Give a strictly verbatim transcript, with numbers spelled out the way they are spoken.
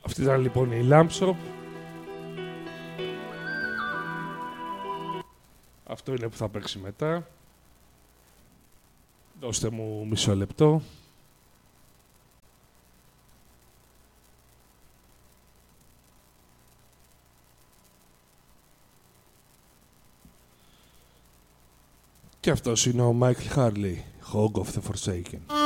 Αυτή ήταν λοιπόν η Lamp Shop. Αυτό είναι που θα παίξει μετά. Δώστε μου μισό λεπτό. Και αυτός είναι ο Michael Harley, Hog of the Forsaken.